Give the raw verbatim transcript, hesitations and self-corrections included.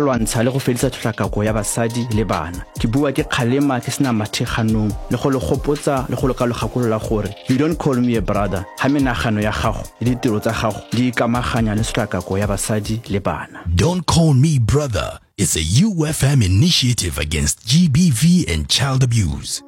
lwantsha le go fedisa tshotlakako ya basadi le bana. Ke bua ke kgalema ke sena mathekganong le go le gopotsa le go le ka legakolola gore you don't call me a brother ha menagano ya gago le ditiro tsa gago di ikamaganya le tshotlakako ya basadi le bana. Don't Call Me Brother is a U F M initiative against G B V and child abuse.